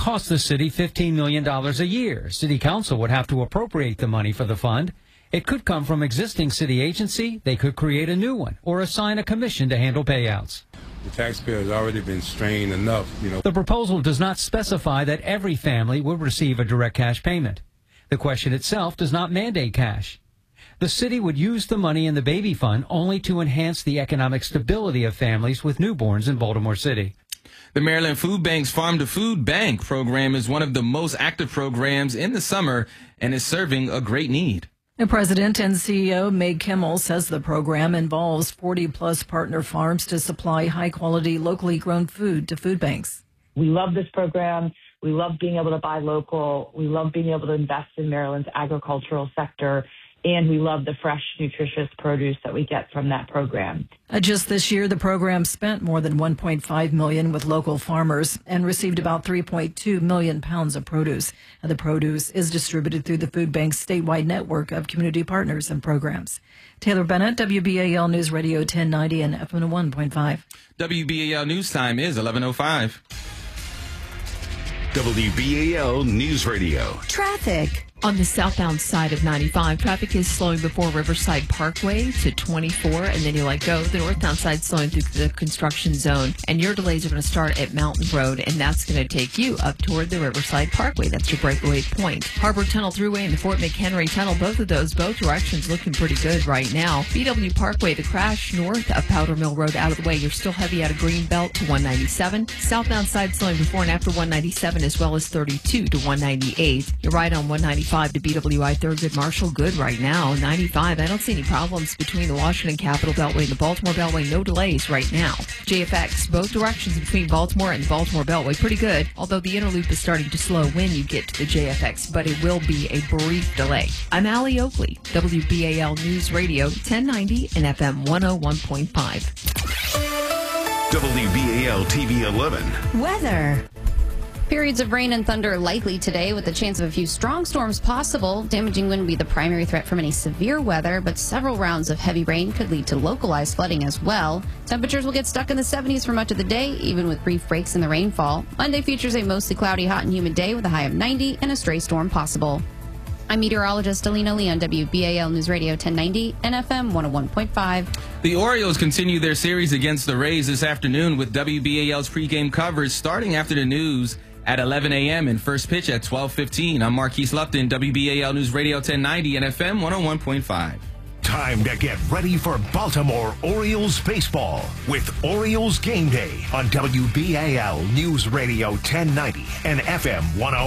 cost the city $15 million a year. City Council would have to appropriate the money for the fund. It could come from existing city agency. They could create a new one or assign a commission to handle payouts. The taxpayer has already been strained enough, The proposal does not specify that every family will receive a direct cash payment. The question itself does not mandate cash. The city would use the money in the baby fund only to enhance the economic stability of families with newborns in Baltimore City. The Maryland Food Bank's Farm to Food Bank program is one of the most active programs in the summer and is serving a great need. The president and CEO, Meg Kimmel, says the program involves 40-plus partner farms to supply high-quality, locally grown food to food banks. We love this program. We love being able to buy local. We love being able to invest in Maryland's agricultural sector. And we love the fresh, nutritious produce that we get from that program. Just this year, the program spent more than $1.5 million with local farmers and received about 3.2 million pounds of produce. And the produce is distributed through the food bank's statewide network of community partners and programs. Taylor Bennett, WBAL News Radio 1090 and FM 101.5. WBAL News Time is 11:05. WBAL News Radio. Traffic. On the southbound side of 95, traffic is slowing before Riverside Parkway to 24, and then you let go. The northbound side slowing through the construction zone, and your delays are going to start at Mountain Road, and that's going to take you up toward the Riverside Parkway. That's your breakaway point. Harbor Tunnel Thruway and the Fort McHenry Tunnel, both directions looking pretty good right now. BW Parkway, the crash north of Powder Mill Road out of the way. You're still heavy out of Greenbelt to 197. Southbound side slowing before and after 197 as well as 32 to 198. You're right on 195 to BWI Thurgood Marshall, good right now. 95, I don't see any problems between the Washington Capitol Beltway and the Baltimore Beltway. No delays right now. JFX, both directions between Baltimore and the Baltimore Beltway, pretty good, although the inner loop is starting to slow when you get to the JFX, but it will be a brief delay. I'm Allie Oakley, WBAL News Radio 1090 and FM 101.5. WBAL TV 11. Weather. Periods of rain and thunder likely today with the chance of a few strong storms possible. Damaging wind will be the primary threat from any severe weather, but several rounds of heavy rain could lead to localized flooding as well. Temperatures will get stuck in the 70s for much of the day, even with brief breaks in the rainfall. Monday features a mostly cloudy, hot and humid day with a high of 90 and a stray storm possible. I'm meteorologist Alina Lee on WBAL News Radio 1090 and FM 101.5. The Orioles continue their series against the Rays this afternoon with WBAL's pregame coverage starting after the news at 11 a.m. and first pitch at 12:15. I'm Marquise Lupton, WBAL News Radio 1090 and FM 101.5. Time to get ready for Baltimore Orioles baseball with Orioles Game Day on WBAL News Radio 1090 and FM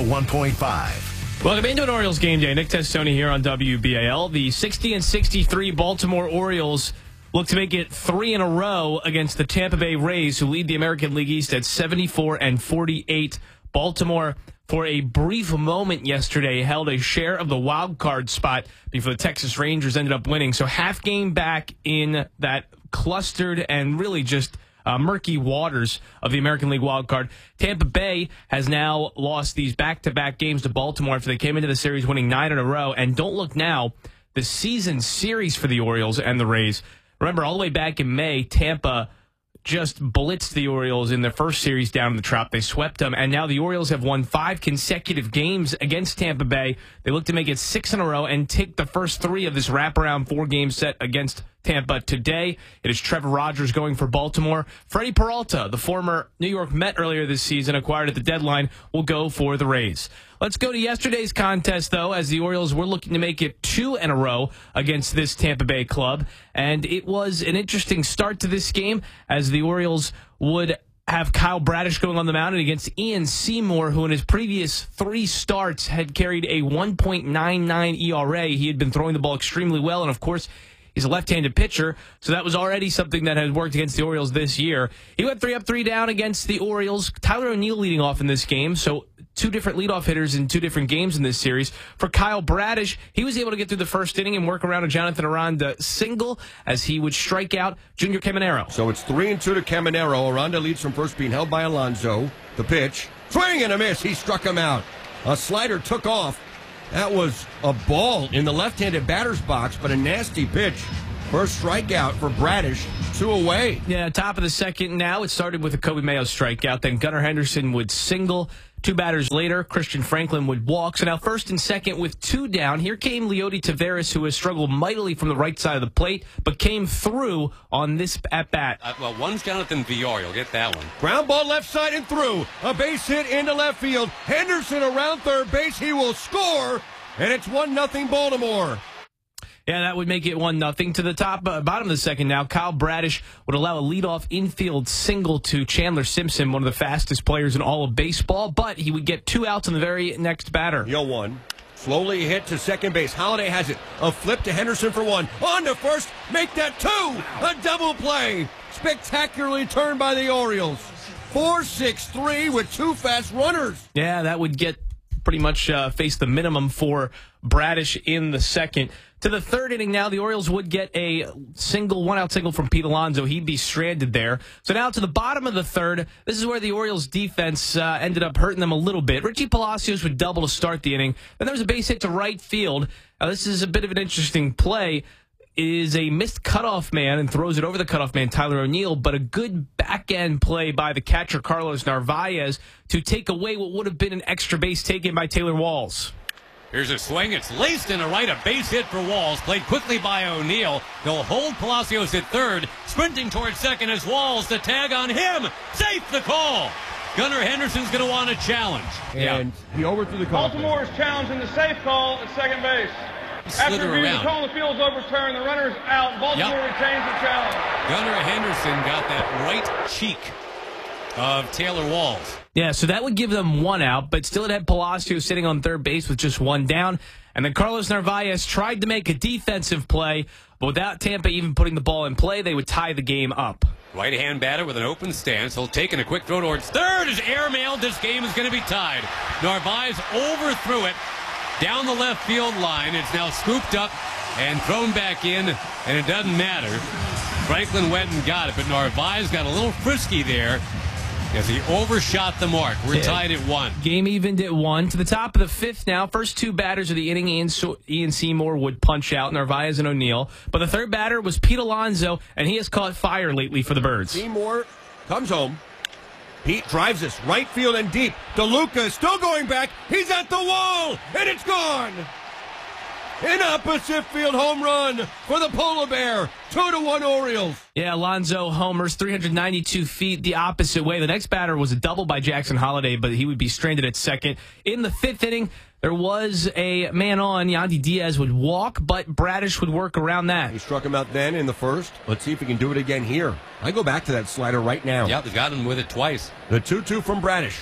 101.5. Welcome into an Orioles Game Day. Nick Testoni here on WBAL. The 60-63 Baltimore Orioles look to make it 3 in a row against the Tampa Bay Rays, who lead the American League East at 74-48. Baltimore, for a brief moment yesterday, held a share of the wild card spot before the Texas Rangers ended up winning. So half game back in that clustered and really just murky waters of the American League wild card. Tampa Bay has now lost these back-to-back games to Baltimore after they came into the series winning 9 in a row. And don't look now, the season series for the Orioles and the Rays. Remember, all the way back in May, Tampa just blitzed the Orioles in their first series down in the Trop. They swept them, and now the Orioles have won 5 consecutive games against Tampa Bay. They look to make it 6 in a row and take the first 3 of this wraparound 4-game set against Tampa today. It is Trevor Rogers going for Baltimore. Freddie Peralta, the former New York Met earlier this season, acquired at the deadline, will go for the Rays. Let's go to yesterday's contest, though, as the Orioles were looking to make it 2 in a row against this Tampa Bay club. And it was an interesting start to this game, as the Orioles would have Kyle Bradish going on the mound against Ian Seymour, who in his previous 3 starts had carried a 1.99 ERA. He had been throwing the ball extremely well, and of course, he's a left-handed pitcher, so that was already something that had worked against the Orioles this year. He went 3 up, 3 down against the Orioles. Tyler O'Neill leading off in this game, so 2 different leadoff hitters in 2 different games in this series. For Kyle Bradish, he was able to get through the first inning and work around a Jonathan Aranda single as he would strike out Junior Caminero. So it's 3-2 to Caminero. Aranda leads from first, being held by Alonso. The pitch, swing and a miss. He struck him out. A slider took off. That was a ball in the left-handed batter's box, but a nasty pitch. First strikeout for Bradish, 2 away. Yeah, top of the second now. It started with a Kobe Mayo strikeout. Then Gunnar Henderson would single. Two batters later, Christian Franklin would walk. So now first and second with two down. Here came Leody Taveras, who has struggled mightily from the right side of the plate, but came through on this at-bat. Well, one's Jonathan Villar. You'll get that one. Ground ball left side and through. A base hit into left field. Henderson around third base. He will score, and it's 1-0 Baltimore. Yeah, that would make it 1-0. To the bottom of the second now, Kyle Bradish would allow a leadoff infield single to Chandler Simpson, one of the fastest players in all of baseball, but he would get 2 outs on the very next batter. 0-1. Slowly hit to second base. Holiday has it. A flip to Henderson for 1. On to first. Make that 2. A double play. Spectacularly turned by the Orioles. 4-6-3 with 2 fast runners. Yeah, that would get pretty much face the minimum for Bradish in the second. To the third inning now, the Orioles would get a one-out single from Pete Alonso. He'd be stranded there. So now to the bottom of the third, this is where the Orioles defense ended up hurting them a little bit. Richie Palacios would double to start the inning. Then there was a base hit to right field. Now, this is a bit of an interesting play. It is a missed cutoff man and throws it over the cutoff man, Tyler O'Neill, but a good back-end play by the catcher, Carlos Narvaez, to take away what would have been an extra base taken by Taylor Walls. Here's a swing. It's laced into right. A base hit for Walls. Played quickly by O'Neill. They'll hold Palacios at third. Sprinting towards second as Walls. The tag on him. Safe the call. Gunnar Henderson's going to want a challenge. And he overthrew the call. Baltimore is challenging the safe call at second base. After review, the call on the field is overturned. The runner's out. Baltimore retains the challenge. Gunnar Henderson got that right cheek of Taylor Walls. Yeah, so that would give them 1 out, but still it had Palacios sitting on third base with just 1 down. And then Carlos Narvaez tried to make a defensive play, but without Tampa even putting the ball in play, they would tie the game up. Right-hand batter with an open stance. He'll take in a quick throw towards third. Is airmailed. This game is going to be tied. Narvaez overthrew it down the left field line. It's now scooped up and thrown back in, and it doesn't matter. Franklin went and got it, but Narvaez got a little frisky there as he overshot the mark. We're tied at 1. Game evened at 1. To the top of the fifth now. First 2 batters of the inning, Ian Seymour would punch out, Narvaez and O'Neill. But the third batter was Pete Alonso, and he has caught fire lately for the Birds. Seymour comes home. Pete drives this right field and deep. DeLuca is still going back. He's at the wall, and it's gone. An opposite field home run for the Polar Bear. 2-1 Orioles. Yeah, Alonso homers 392 feet the opposite way. The next batter was a double by Jackson Holiday, but he would be stranded at second. In the fifth inning, there was a man on. Yandy Diaz would walk, but Bradish would work around that. He struck him out then in the first. Let's see if he can do it again here. I go back to that slider right now. Yeah, they got him with it twice. The 2-2 from Bradish.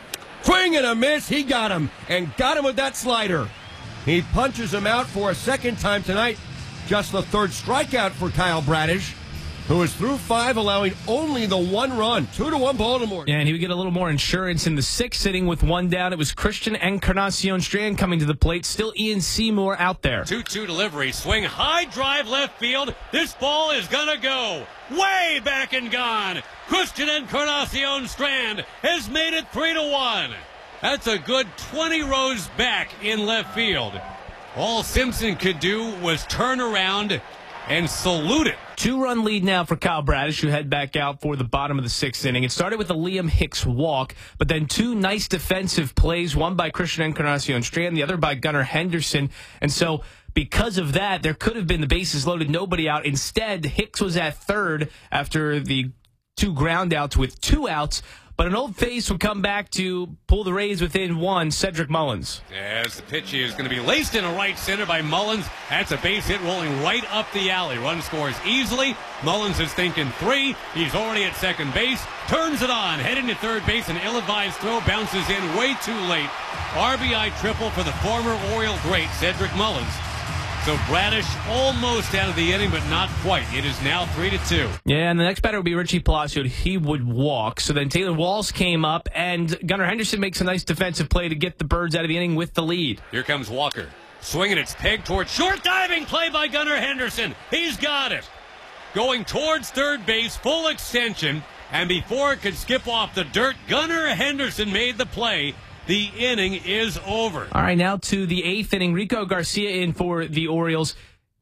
Swing and a miss. He got him, and got him with that slider. He punches him out for a second time tonight. Just the third strikeout for Kyle Bradish, who is through 5, allowing only the 1 run. 2-1 Baltimore. Yeah, and he would get a little more insurance in the 6th inning with 1 down. It was Christian Encarnacion Strand coming to the plate. Still Ian Seymour out there. 2-2 delivery. Swing, high drive left field. This ball is going to go way back and gone. Christian Encarnacion Strand has made it 3-1. That's a good 20 rows back in left field. All Simpson could do was turn around and salute it. 2-run lead now for Kyle Bradish, who head back out for the bottom of the 6th inning. It started with a Liam Hicks walk, but then 2 nice defensive plays, one by Christian Encarnacion Strand, the other by Gunnar Henderson. And so because of that, there could have been the bases loaded, nobody out. Instead, Hicks was at third after the 2 ground outs with 2 outs. But an old face would come back to pull the Rays within 1, Cedric Mullins. As the pitch is going to be laced in a right center by Mullins. That's a base hit rolling right up the alley. Run scores easily. Mullins is thinking 3. He's already at second base. Turns it on. Heading to third base. An ill-advised throw bounces in way too late. RBI triple for the former Oriole great, Cedric Mullins. So Bradish almost out of the inning, but not quite. It is now 3-2. Yeah, and the next batter would be Richie Palacios. He would walk. So then Taylor Walls came up, and Gunnar Henderson makes a nice defensive play to get the Birds out of the inning with the lead. Here comes Walker. Swinging, it's pegged towards short. Diving play by Gunnar Henderson. He's got it. Going towards third base, full extension. And before it could skip off the dirt, Gunnar Henderson made the play. The inning is over. All right, now to the 8th inning. Rico Garcia in for the Orioles.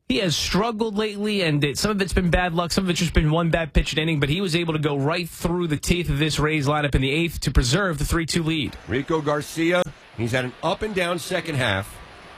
He has struggled lately, and some of it's been bad luck. Some of it's just been one bad pitch inning, but he was able to go right through the teeth of this Rays lineup in the 8th to preserve the 3-2 lead. Rico Garcia, he's had an up-and-down second half.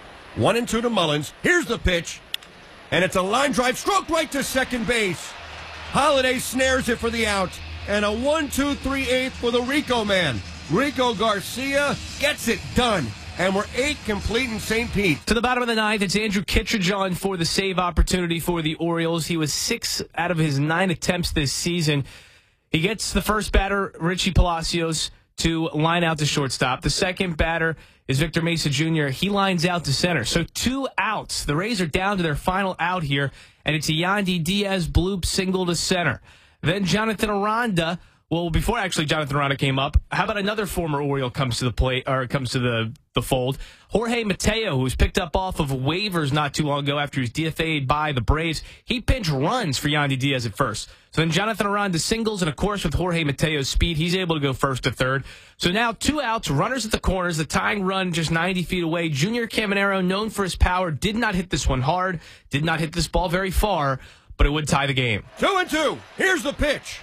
1-2 to Mullins. Here's the pitch, and it's a line drive, stroke right to second base. Holiday snares it for the out, and a 1-2-3-8 for the Rico man. Rico Garcia gets it done. And we're 8 complete in St. Pete. To the bottom of the 9th, it's Andrew Kittredge on for the save opportunity for the Orioles. He was 6 out of his 9 attempts this season. He gets the first batter, Richie Palacios, to line out to shortstop. The second batter is Victor Mesa Jr. He lines out to center. So 2 outs. The Rays are down to their final out here, and it's a Yandy Diaz bloop single to center. Then Jonathan Aranda. Well, before actually Jonathan Aranda came up, how about another former Oriole comes to the plate or comes to the fold? Jorge Mateo, who was picked up off of waivers not too long ago after he was DFA'd by the Braves. He pinch runs for Yandy Diaz at first. So then Jonathan Aranda singles, and of course with Jorge Mateo's speed, he's able to go first to third. So now 2 outs, runners at the corners, the tying run just 90 feet away. Junior Caminero, known for his power, did not hit this one hard, did not hit this ball very far, but it would tie the game. 2-2. Here's the pitch.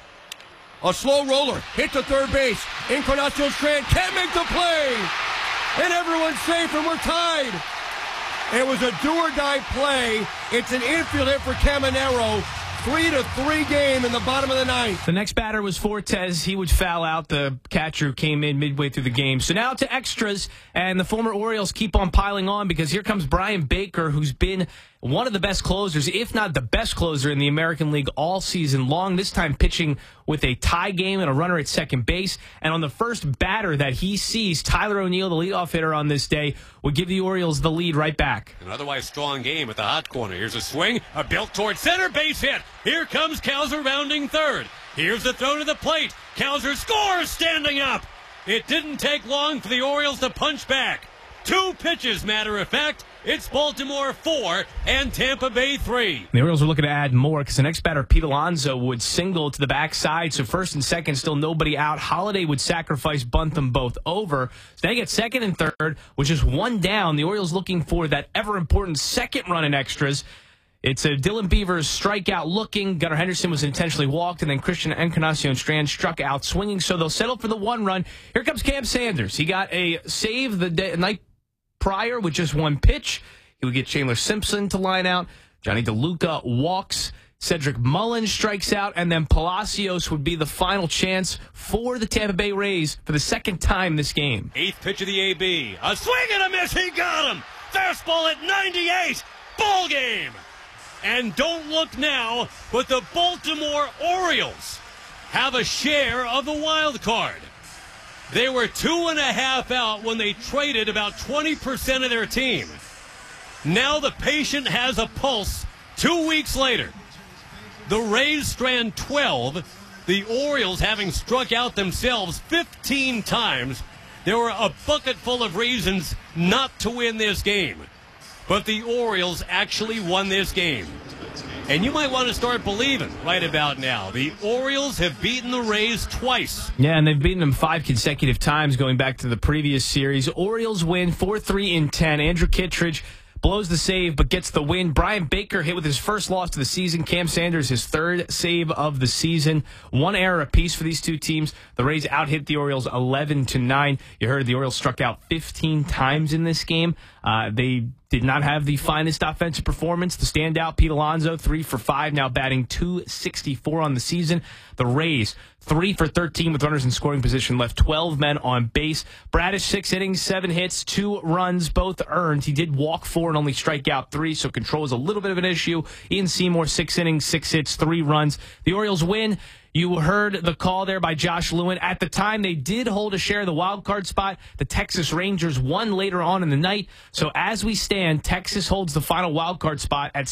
A slow roller, hit to third base. Encarnacion Strand can't make the play. And everyone's safe, and we're tied. It was a do-or-die play. It's an infield hit for Caminero. 3-3 game in the bottom of the 9th. The next batter was Fortes. He would foul out the catcher who came in midway through the game. So now to extras, and the former Orioles keep on piling on because here comes Brian Baker, who's been one of the best closers, if not the best closer in the American League all season long, this time pitching with a tie game and a runner at second base. And on the first batter that he sees, Tyler O'Neill, the leadoff hitter on this day, would give the Orioles the lead right back. An otherwise strong game at the hot corner. Here's a swing, a built toward center, base hit. Here comes Cowser rounding third. Here's the throw to the plate. Cowser scores standing up. It didn't take long for the Orioles to punch back. 2 pitches, matter of fact. It's Baltimore 4 and Tampa Bay 3. The Orioles were looking to add more because the next batter, Pete Alonso, would single to the backside. So first and second, still nobody out. Holiday would sacrifice, bunt them both over. So they get second and third, which is 1 down. The Orioles looking for that ever-important second run in extras. It's a Dylan Beavers strikeout looking. Gunnar Henderson was intentionally walked, and then Christian Encarnacion Strand struck out swinging. So they'll settle for the 1 run. Here comes Cam Sanders. He got a save the night prior with just 1 pitch. He would get Chandler Simpson to line out. Johnny DeLuca walks. Cedric Mullins strikes out. And then Palacios would be the final chance for the Tampa Bay Rays for the second time this game. 8th pitch of the AB. A swing and a miss. He got him. Fastball at 98. Ball game. And don't look now, but the Baltimore Orioles have a share of the wild card. They were 2.5 out when they traded about 20% of their team. Now the patient has a pulse 2 weeks later. The Rays strand 12. The Orioles, having struck out themselves 15 times, there were a bucket full of reasons not to win this game. But the Orioles actually won this game. And you might want to start believing right about now. The Orioles have beaten the Rays twice. Yeah, and they've beaten them 5 consecutive times going back to the previous series. Orioles win 4-3 in 10. Andrew Kittredge blows the save but gets the win. Brian Baker hit with his first loss of the season. Cam Sanders, his 3rd save of the season. 1 error apiece for these 2 teams. The Rays out-hit the Orioles 11-9. You heard the Orioles struck out 15 times in this game. They did not have the finest offensive performance. The standout, Pete Alonso, 3 for 5, now batting .264 on the season. The Rays, 3 for 13 with runners in scoring position, left 12 men on base. Bradish, 6 innings, 7 hits, 2 runs, both earned. He did walk 4 and only strike out 3, so control is a little bit of an issue. Ian Seymour, 6 innings, 6 hits, 3 runs. The Orioles win. You heard the call there by Josh Lewin. At the time, they did hold a share of the wild card spot. The Texas Rangers won later on in the night. So as we stand, Texas holds the final wild card spot at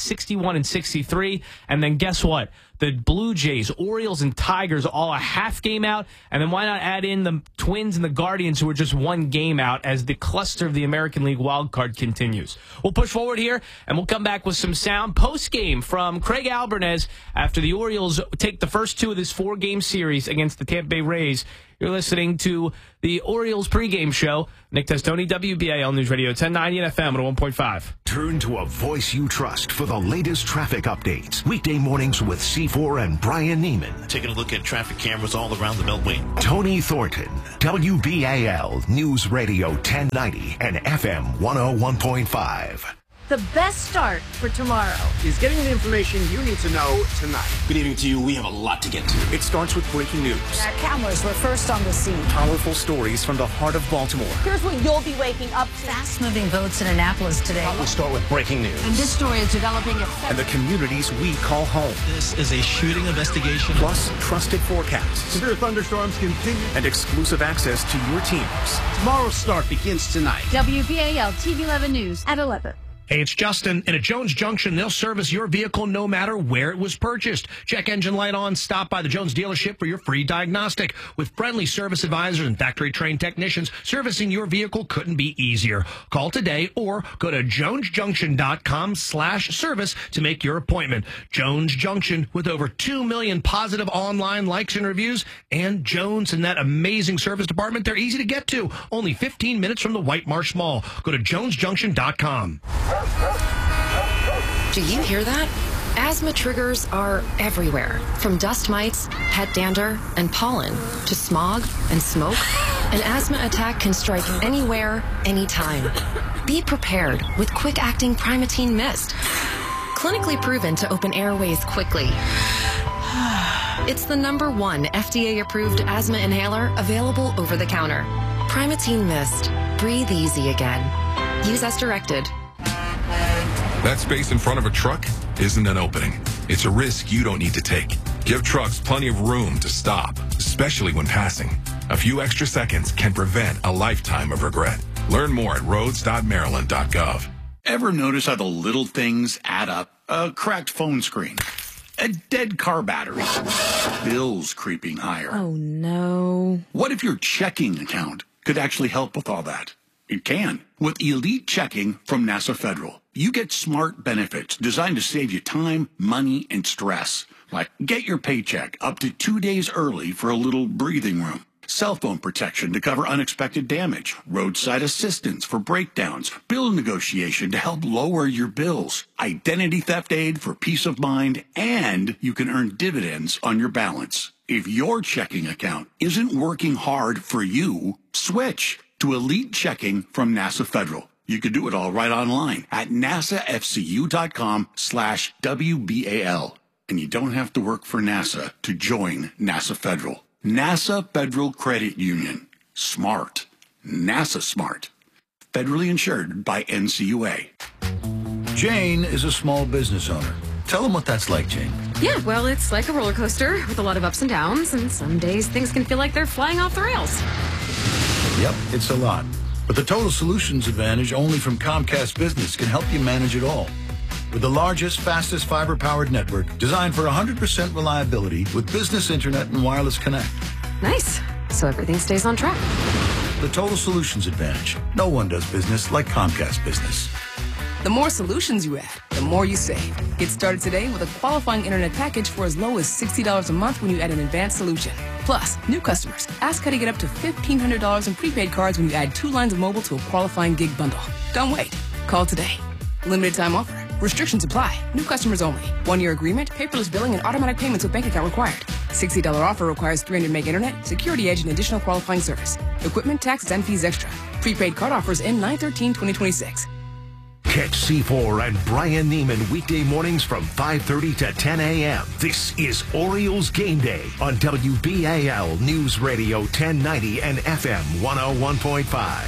61-63. And then guess what? The Blue Jays, Orioles, and Tigers all a half game out. And then why not add in the Twins and the Guardians, who are just 1 game out, as the cluster of the American League wild card continues. We'll push forward here, and we'll come back with some sound post-game from Craig Albernez after the Orioles take the first 2 of this 4-game series against the Tampa Bay Rays. You're listening to the Orioles pregame show. Nick Testoni, WBAL News Radio 1090 and FM at 1.5. Turn to a voice you trust for the latest traffic updates. Weekday mornings with C4 and Brian Neiman. Taking a look at traffic cameras all around the Beltway. Tony Thornton, WBAL News Radio 1090 and FM 101.5. The best start for tomorrow is getting the information you need to know tonight. Good evening to you. We have a lot to get to. It starts with breaking news. Our cameras were first on the scene. Powerful stories from the heart of Baltimore. Here's what you'll be waking up to. Fast-moving votes in Annapolis today. We'll start with breaking news. And this story is developing and the communities we call home. This is a shooting investigation. Plus, trusted forecasts. Severe thunderstorms continue. And exclusive access to your teams. Tomorrow's start begins tonight. WBAL TV 11 News at 11. Hey, it's Justin. And at Jones Junction, they'll service your vehicle no matter where it was purchased. Check engine light on. Stop by the Jones dealership for your free diagnostic. With friendly service advisors and factory-trained technicians, servicing your vehicle couldn't be easier. Call today or go to jonesjunction.com/service to make your appointment. Jones Junction, with over 2 million positive online likes and reviews. And Jones and that amazing service department, they're easy to get to. Only 15 minutes from the White Marsh Mall. Go to jonesjunction.com. Do you hear that? Asthma triggers are everywhere, from dust mites, pet dander, and pollen, to smog and smoke. An asthma attack can strike anywhere, anytime. Be prepared with quick-acting Primatene Mist. Clinically proven to open airways quickly. It's the #1 FDA-approved asthma inhaler available over the counter. Primatene Mist. Breathe easy again. Use as directed. That space in front of a truck isn't an opening. It's a risk you don't need to take. Give trucks plenty of room to stop, especially when passing. A few extra seconds can prevent a lifetime of regret. Learn more at roads.maryland.gov. Ever notice how the little things add up? A cracked phone screen, a dead car battery, bills creeping higher. Oh, no. What if your checking account could actually help with all that? It can. With Elite Checking from NASA Federal, you get smart benefits designed to save you time, money, and stress. Like get your paycheck up to 2 days early for a little breathing room. Cell phone protection to cover unexpected damage. Roadside assistance for breakdowns. Bill negotiation to help lower your bills. Identity theft aid for peace of mind. And you can earn dividends on your balance. If your checking account isn't working hard for you, switch to Elite Checking from NASA Federal. You can do it all right online at nasafcu.com/WBAL. And you don't have to work for NASA to join NASA Federal. NASA Federal Credit Union. Smart. NASA smart. Federally insured by NCUA. Jane is a small business owner. Tell them what that's like, Jane. Yeah, well, it's like a roller coaster with a lot of ups and downs, and some days things can feel like they're flying off the rails. Yep, it's a lot. But the Total Solutions Advantage only from Comcast Business can help you manage it all. With the largest, fastest fiber-powered network designed for 100% reliability with business internet and wireless connect. Nice. So everything stays on track. The Total Solutions Advantage. No one does business like Comcast Business. The more solutions you add, the more you save. Get started today with a qualifying internet package for as low as $60 a month when you add an advanced solution. Plus, new customers, ask how to get up to $1,500 in prepaid cards when you add 2 lines of mobile to a qualifying gig bundle. Don't wait. Call today. Limited time offer. Restrictions apply. New customers only. 1-year agreement, paperless billing, and automatic payments with bank account required. $60 offer requires 300 meg internet, security edge, and additional qualifying service. Equipment, taxes, and fees extra. Prepaid card offers end 9/13/2026. Catch C4 and Brian Neiman weekday mornings from 5:30 to 10 a.m. This is Orioles Game Day on WBAL News Radio 1090 and FM 101.5.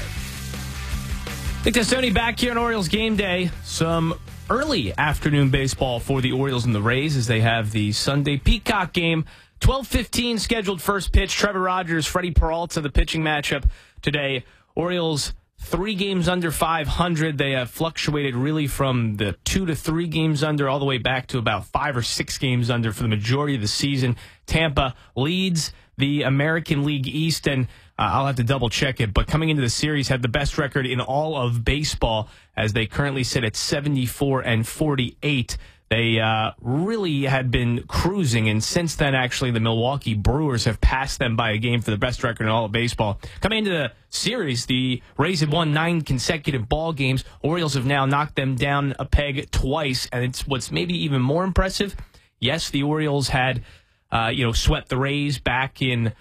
Nick Testoni back here on Orioles Game Day. Some early afternoon baseball for the Orioles and the Rays as they have the Sunday Peacock game. 12:15 scheduled first pitch. Trevor Rogers, Freddie Peralta, the pitching matchup today. Orioles 3 games under 500. They have fluctuated really from the 2 to 3 games under all the way back to about 5 or 6 games under for the majority of the season. Tampa leads the American League East, and I'll have to double check it, but coming into the series had the best record in all of baseball as they currently sit at 74-48. They really had been cruising, and since then, actually, the Milwaukee Brewers have passed them by a game for the best record in all of baseball. Coming into the series, the Rays had won 9 consecutive ball games. Orioles have now knocked them down a peg twice, and it's what's maybe even more impressive. Yes, the Orioles had, swept the Rays back in,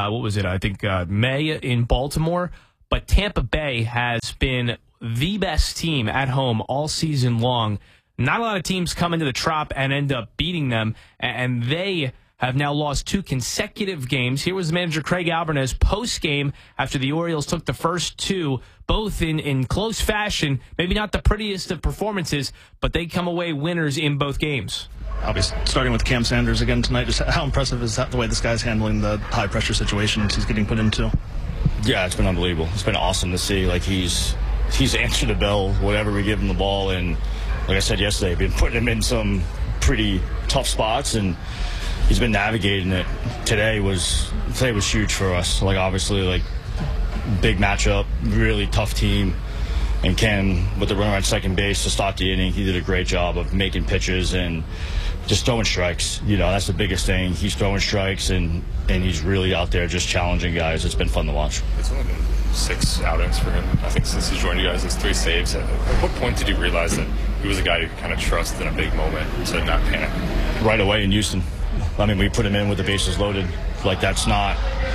May in Baltimore, but Tampa Bay has been the best team at home all season long. Not a lot of teams come into the Trop and end up beating them, and they have now lost 2 consecutive games. Here was manager Craig Alvarez post-game after the Orioles took the first 2, both in close fashion. Maybe not the prettiest of performances, but they come away winners in both games. Obviously, starting with Cam Sanders again tonight, just how impressive is that, the way this guy's handling the high-pressure situations he's getting put into? Yeah, it's been unbelievable. It's been awesome to see. Like, he's answered the bell, whatever we give him the ball, and like I said yesterday, we've been putting him in some pretty tough spots, and he's been navigating it. Today was huge for us. Like, obviously, like, big matchup, really tough team. And Cam, with the runner at second base to start the inning, he did a great job of making pitches and just throwing strikes. That's the biggest thing. He's throwing strikes, and he's really out there just challenging guys. It's been fun to watch. It's only been 6 outings for him. I think since he's joined you guys, it's 3 saves. At what point did you realize that he was a guy you could kind of trust in a big moment to not panic? Right away in Houston. I mean, we put him in with the bases loaded. Like, that's not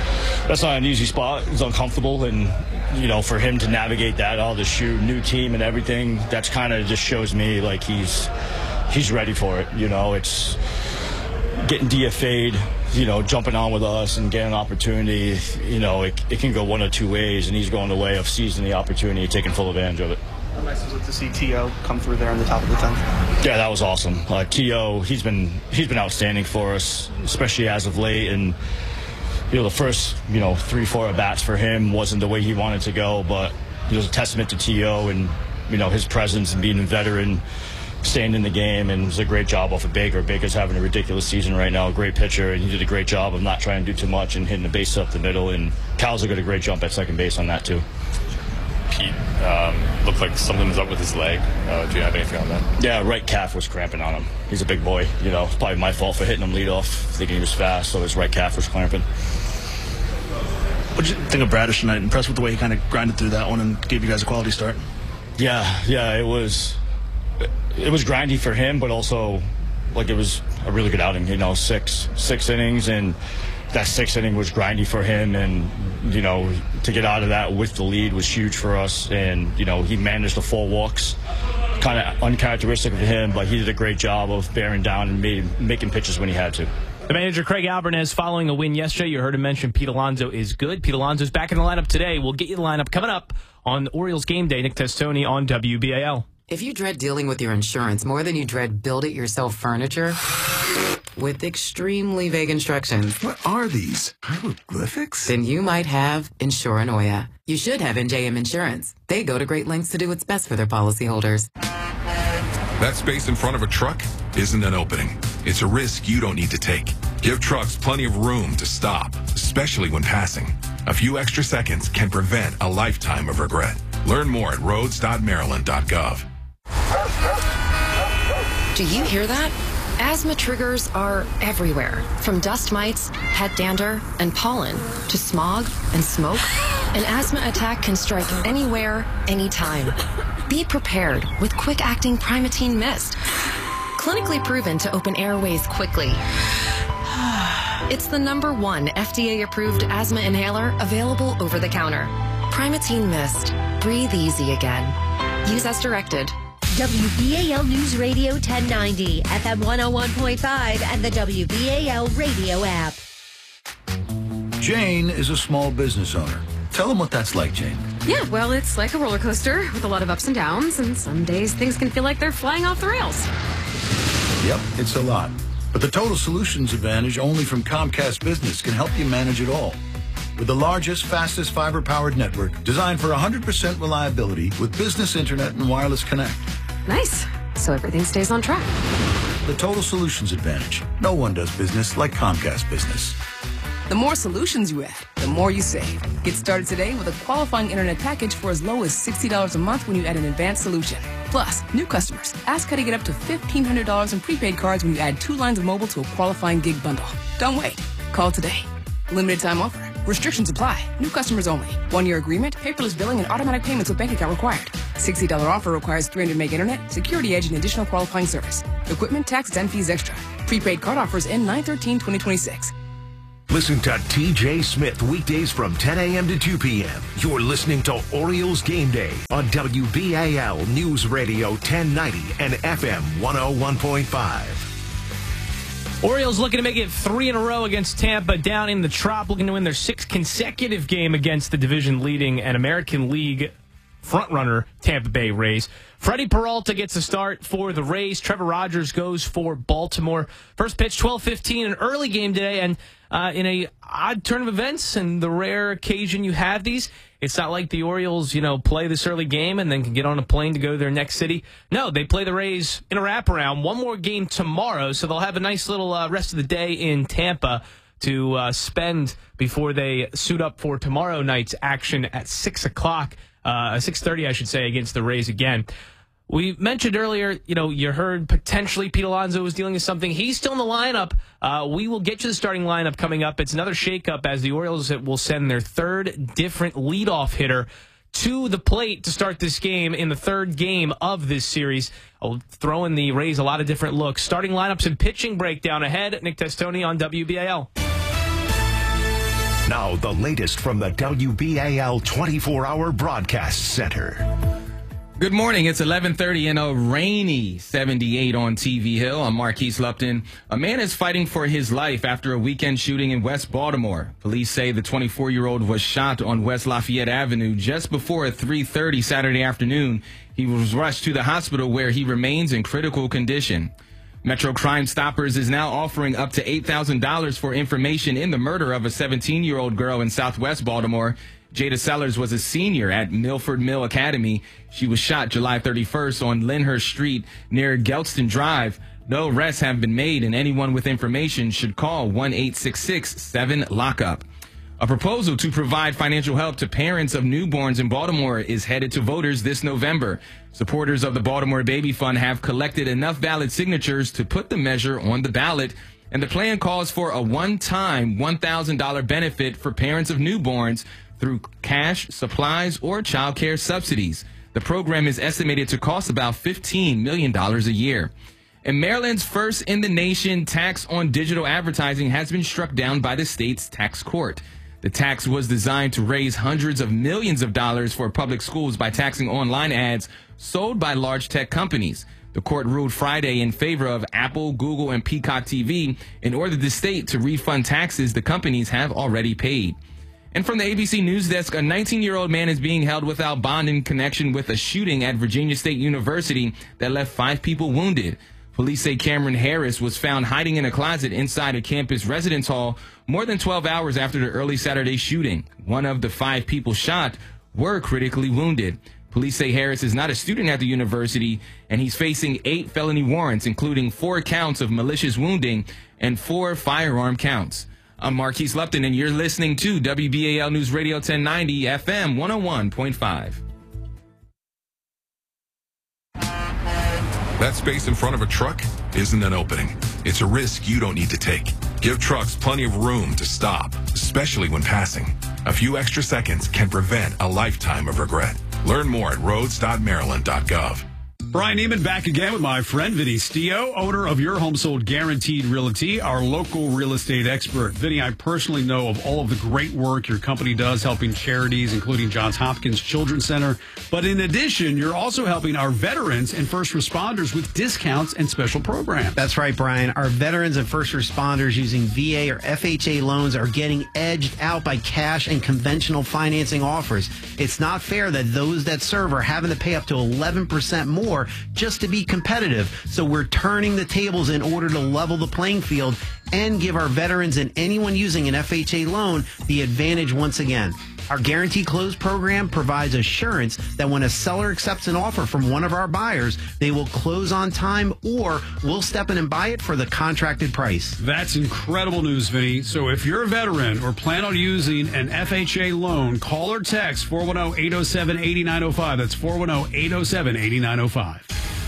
an easy spot. It's uncomfortable, and for him to navigate that, all the shoot, new team and everything, that's kind of just shows me like he's ready for it. It's getting DFA'd, jumping on with us and getting an opportunity. It can go one or two ways, and he's going the way of seizing the opportunity, taking full advantage of it. How nice was it to see T.O. come through there in the top of the 10th? Yeah, that was awesome. T.O., he's been outstanding for us, especially as of late, and the first 3-4 at bats for him wasn't the way he wanted to go, but it was a testament to T.O. and his presence and being a veteran, staying in the game, and it was a great job off of Baker. Baker's having a ridiculous season right now, a great pitcher, and he did a great job of not trying to do too much and hitting the base up the middle, and Cal's got a great jump at second base on that too. Pete looked like something was up with his leg. Do you have anything on that? Yeah, right calf was cramping on him. He's a big boy. It's probably my fault for hitting him lead off, thinking he was fast, so his right calf was cramping. What did you think of Bradish tonight? Impressed with the way he kind of grinded through that one and gave you guys a quality start? Yeah, it was grindy for him, but also like it was a really good outing. 6 innings, and that 6th inning was grindy for him, and to get out of that with the lead was huge for us. And he managed the 4 walks, kind of uncharacteristic of him, but he did a great job of bearing down and making pitches when he had to. The manager, Craig Alvarez, following a win yesterday. You heard him mention Pete Alonso is good. Pete Alonso's back in the lineup today. We'll get you the lineup coming up on Orioles Game Day. Nick Testoni on WBAL. If you dread dealing with your insurance more than you dread build-it-yourself furniture with extremely vague instructions. What are these? Hieroglyphics? Then you might have Insuranoia. You should have NJM Insurance. They go to great lengths to do what's best for their policyholders. That space in front of a truck isn't an opening. It's a risk you don't need to take. Give trucks plenty of room to stop, especially when passing. A few extra seconds can prevent a lifetime of regret. Learn more at roads.maryland.gov. Do you hear that? Asthma triggers are everywhere, from dust mites, head dander, and pollen, to smog and smoke. An asthma attack can strike anywhere, anytime. Be prepared with quick-acting Primatene Mist. Clinically proven to open airways quickly. It's the #1 FDA-approved asthma inhaler available over the counter. Primatene Mist. Breathe easy again. Use as directed. WBAL News Radio 1090, FM 101.5, and the WBAL radio app. Jane is a small business owner. Tell them what that's like, Jane. Yeah, well, it's like a roller coaster with a lot of ups and downs, and some days things can feel like they're flying off the rails. Yep, it's a lot. But the Total Solutions Advantage only from Comcast Business can help you manage it all. With the largest, fastest fiber-powered network designed for 100% reliability with business internet and wireless connect. Nice. So everything stays on track. The Total Solutions Advantage. No one does business like Comcast Business. The more solutions you add, the more you save. Get started today with a qualifying internet package for as low as $60 a month when you add an advanced solution. Plus, new customers, ask how to get up to $1,500 in prepaid cards when you add 2 lines of mobile to a qualifying gig bundle. Don't wait. Call today. Limited time offer. Restrictions apply. New customers only. 1-year agreement, paperless billing, and automatic payments with bank account required. $60 offer requires 300 meg internet, security edge, and additional qualifying service. Equipment, taxes, and fees extra. Prepaid card offers end 9/13/2026. Listen to TJ Smith weekdays from 10 a.m. to 2 p.m. You're listening to Orioles Game Day on WBAL News Radio 1090 and FM 101.5. Orioles looking to make it 3 in a row against Tampa down in the Trop, looking to win their 6th consecutive game against the division-leading and American League frontrunner Tampa Bay Rays. Freddie Peralta gets a start for the Rays. Trevor Rogers goes for Baltimore. First pitch, 12:15, an early game today, and in a odd turn of events and the rare occasion you have these, it's not like the Orioles, play this early game and then can get on a plane to go to their next city. No, they play the Rays in a wraparound. One more game tomorrow, so they'll have a nice little rest of the day in Tampa to spend before they suit up for tomorrow night's action at 6 o'clock. 6:30, I should say, against the Rays again. We mentioned earlier, you heard potentially Pete Alonso was dealing with something. He's still in the lineup. We will get you the starting lineup coming up. It's another shakeup as the Orioles will send their 3rd different leadoff hitter to the plate to start this game in the 3rd game of this series. I'll throw in the Rays a lot of different looks. Starting lineups and pitching breakdown ahead. Nick Testoni on WBAL. Now, the latest from the WBAL 24-hour broadcast center. Good morning. It's 11:30 and a rainy 78 on TV Hill. I'm Marquise Lupton. A man is fighting for his life after a weekend shooting in West Baltimore. Police say the 24-year-old was shot on West Lafayette Avenue just before 3:30 Saturday afternoon. He was rushed to the hospital where he remains in critical condition. Metro Crime Stoppers is now offering up to $8,000 for information in the murder of a 17-year-old girl in Southwest Baltimore. Jada Sellers was a senior at Milford Mill Academy. She was shot July 31st on Lyndhurst Street near Gelston Drive. No arrests have been made, and anyone with information should call 1-866-7-LOCK-UP. A proposal to provide financial help to parents of newborns in Baltimore is headed to voters this November. Supporters of the Baltimore Baby Fund have collected enough valid signatures to put the measure on the ballot, and the plan calls for a one-time $1,000 benefit for parents of newborns through cash, supplies, or child care subsidies. The program is estimated to cost about $15 million a year. And Maryland's first in the nation tax on digital advertising has been struck down by the state's tax court. The tax was designed to raise hundreds of millions of dollars for public schools by taxing online ads sold by large tech companies. The court ruled Friday in favor of Apple, Google, and Peacock TV and ordered the state to refund taxes the companies have already paid. And from the ABC News Desk, a 19-year-old man is being held without bond in connection with a shooting at Virginia State University that left 5 people wounded. Police say Cameron Harris was found hiding in a closet inside a campus residence hall more than 12 hours after the early Saturday shooting. One of the 5 people shot were critically wounded. Police say Harris is not a student at the university, and he's facing 8 felony warrants, including 4 counts of malicious wounding and 4 firearm counts. I'm Marquise Lupton, and you're listening to WBAL News Radio 1090 FM 101.5. That space in front of a truck isn't an opening. It's a risk you don't need to take. Give trucks plenty of room to stop, especially when passing. A few extra seconds can prevent a lifetime of regret. Learn more at roads.maryland.gov. Brian Neiman back again with my friend Vinny Stio, owner of Your Home Sold Guaranteed Realty, our local real estate expert. Vinny, I personally know of all of the great work your company does helping charities, including Johns Hopkins Children's Center. But in addition, you're also helping our veterans and first responders with discounts and special programs. That's right, Brian. Our veterans and first responders using VA or FHA loans are getting edged out by cash and conventional financing offers. It's not fair that those that serve are having to pay up to 11% more just to be competitive. So we're turning the tables in order to level the playing field and give our veterans and anyone using an FHA loan the advantage once again. Our Guarantee Close program provides assurance that when a seller accepts an offer from one of our buyers, they will close on time or we'll step in and buy it for the contracted price. That's incredible news, Vinny. So if you're a veteran or plan on using an FHA loan, call or text 410-807-8905. That's 410-807-8905.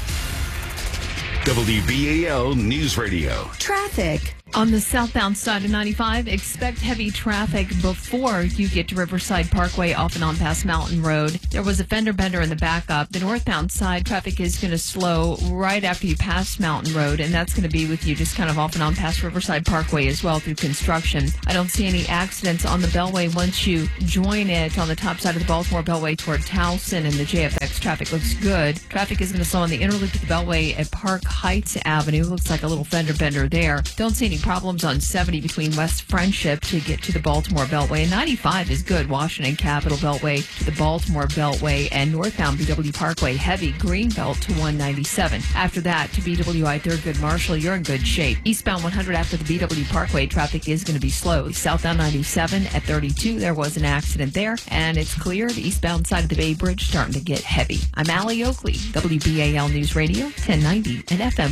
WBAL News Radio. Traffic. On the southbound side of 95, expect heavy traffic before you get to Riverside Parkway off and on past Mountain Road. There was a fender bender in the backup. The northbound side, traffic is going to slow right after you pass Mountain Road, and that's going to be with you just kind of off and on past Riverside Parkway as well through construction. I don't see any accidents on the Beltway once you join it on the top side of the Baltimore Beltway toward Towson, and the JFX traffic looks good. Traffic is going to slow on the inner loop of the Beltway at Park Heights Avenue. Looks like a little fender bender there. Don't see any problems on 70 between West Friendship to get to the Baltimore Beltway. And 95 is good. Washington Capitol Beltway to the Baltimore Beltway, and northbound BW Parkway heavy Greenbelt to 197. After that to BWI Thurgood Marshall, you're in good shape. Eastbound 100 after the BW Parkway, traffic is going to be slow. Southbound 97 at 32, there was an accident there, and it's clear. The eastbound side of the Bay Bridge starting to get heavy. I'm Allie Oakley, WBAL News Radio 1090 and FM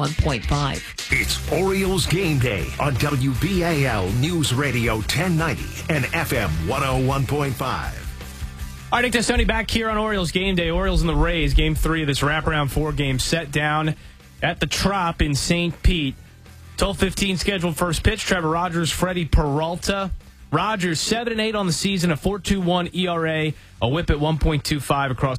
101.5. It's Orioles Game Day on WBAL News Radio 1090 and FM 101.5. All right, Nick Testoni back here on Orioles Game Day. Orioles and the Rays, Game 3 of this wraparound 4-game set down at the Trop in St. Pete. 12:15 scheduled first pitch. Trevor Rogers, Freddie Peralta. Rogers 7-8 on the season, a 4.21 ERA, a whip at 1.25 across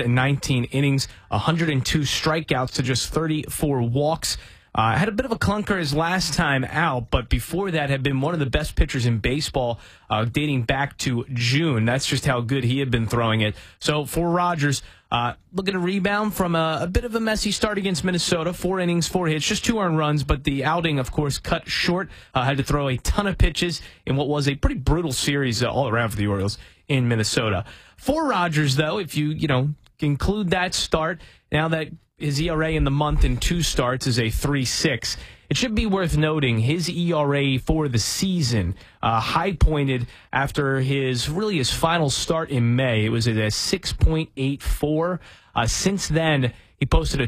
119 innings, 102 strikeouts to just 34 walks. Had a bit of a clunker his last time out, but before that had been one of the best pitchers in baseball dating back to June. That's just how good he had been throwing it. So for Rogers, looking to rebound from a bit of a messy start against Minnesota. 4 innings, 4 hits, just 2 earned runs, but the outing, of course, cut short. Had to throw a ton of pitches in what was a pretty brutal series all around for the Orioles in Minnesota. For Rogers, though, if you include that start, now that his ERA in the month in 2 starts is a 3.6. It should be worth noting his ERA for the season high pointed after his final start in May. It was at a 6.84. Since then, he posted a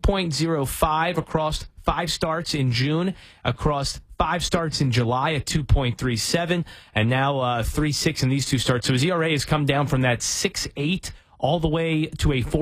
2.05 across 5 starts in June, across 5 starts in July at 2.37, and now 3.6 in these 2 starts. So his ERA has come down from that 6.8 all the way to a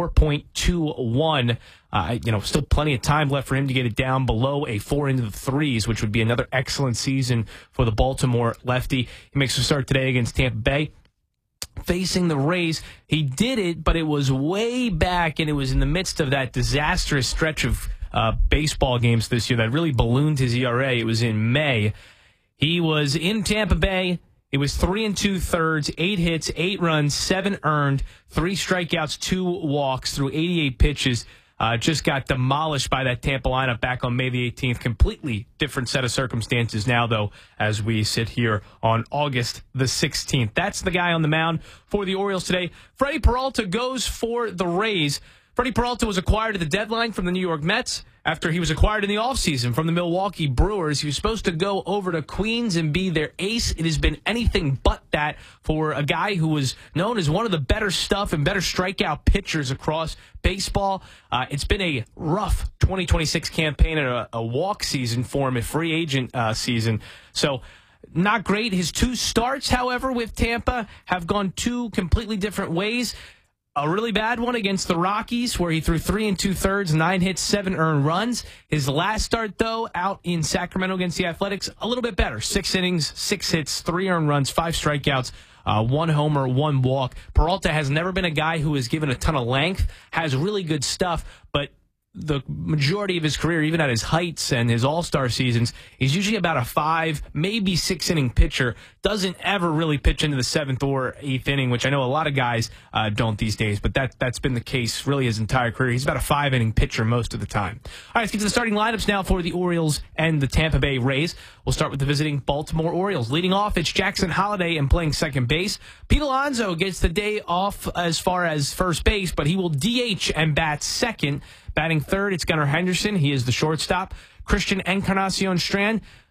4.21. Still plenty of time left for him to get it down below a 4 into the 3s, which would be another excellent season for the Baltimore lefty. He makes a start today against Tampa Bay. Facing the Rays, he did it, but it was way back, and it was in the midst of that disastrous stretch of baseball games this year that really ballooned his ERA. It was in May. He was in Tampa Bay. It was 3 2/3, 8 hits, 8 runs, 7 earned, 3 strikeouts, 2 walks through 88 pitches. Just got demolished by that Tampa lineup back on May the 18th. Completely different set of circumstances now, though, as we sit here on August the 16th. That's the guy on the mound for the Orioles today. Freddie Peralta goes for the Rays. Freddie Peralta was acquired at the deadline from the New York Mets. After he was acquired in the offseason from the Milwaukee Brewers, he was supposed to go over to Queens and be their ace. It has been anything but that for a guy who was known as one of the better stuff and better strikeout pitchers across baseball. It's been a rough 2026 campaign and a walk season for him, a free agent season. So not great. His 2 starts, however, with Tampa have gone 2 completely different ways. A really bad one against the Rockies, where he threw 3 2/3, 9 hits, 7 earned runs. His last start, though, out in Sacramento against the Athletics, a little bit better. 6 innings, 6 hits, 3 earned runs, 5 strikeouts, 1 homer, 1 walk. Peralta has never been a guy who has given a ton of length, has really good stuff, but the majority of his career, even at his heights and his all-star seasons, he's usually about a 5, maybe 6 inning pitcher. Doesn't ever really pitch into the 7th or 8th inning, which I know a lot of guys don't these days, but that's been the case really his entire career. He's about a 5 inning pitcher most of the time. All right, let's get to the starting lineups now for the Orioles and the Tampa Bay Rays. We'll start with the visiting Baltimore Orioles. Leading off, it's Jackson Holliday and playing second base. Pete Alonso gets the day off as far as first base, but he will DH and bat second. Batting third, it's Gunnar Henderson. He is the shortstop. Christian Encarnacion Strand